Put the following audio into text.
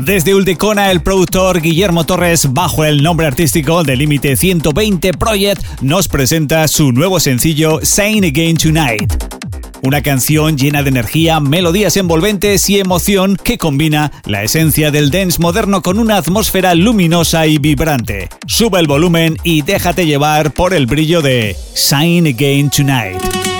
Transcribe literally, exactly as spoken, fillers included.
Desde Ultecona, el productor Guillermo Torres, bajo el nombre artístico de Límite ciento veinte Project, nos presenta su nuevo sencillo Saying Again Tonight. Una canción llena de energía, melodías envolventes y emoción que combina la esencia del dance moderno con una atmósfera luminosa y vibrante. Sube el volumen y déjate llevar por el brillo de Saying Again Tonight.